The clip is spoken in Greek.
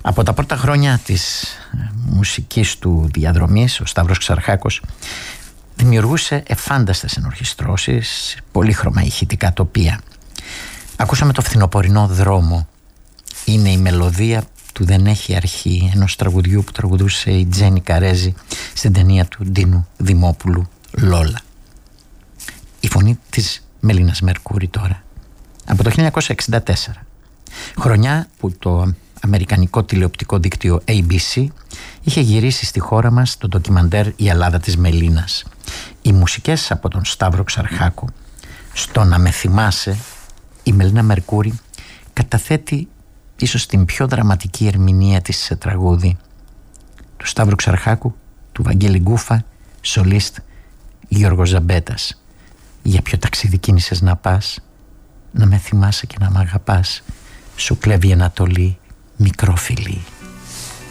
Από τα πρώτα χρόνια της μουσικής του διαδρομής, ο Σταύρος Ξαρχάκος δημιουργούσε εφάνταστες ενορχιστρώσεις, πολύχρωμα ηχητικά τοπία. Ακούσαμε το Φθινοπορεινό Δρόμο. Είναι η μελωδία του «Δεν έχει αρχή», ενός τραγουδιού που τραγουδούσε η Τζέννη Καρέζη στην ταινία του Ντίνου Δημόπουλου «Λόλα». Η φωνή της Μελίνας Μερκούρη τώρα, από το 1964, χρονιά που το αμερικανικό τηλεοπτικό δίκτυο ABC είχε γυρίσει στη χώρα μας το ντοκιμαντέρ «Η Ελλάδα της Μελίνας». Οι μουσικές από τον Σταύρο Ξαρχάκο. Στο «Να με θυμάσαι», η Μελίνα Μερκούρη καταθέτει ίσως την πιο δραματική ερμηνεία της σε τραγούδι του Σταύρου Ξαρχάκου, του Βαγγέλη Γκούφα, σολίστ Γιώργος Ζαμπέτας. Για ποιο ταξίδι κίνησες να πας, να με θυμάσαι και να μ' αγαπάς, σου κλέβει η Ανατολή μικρό φιλί.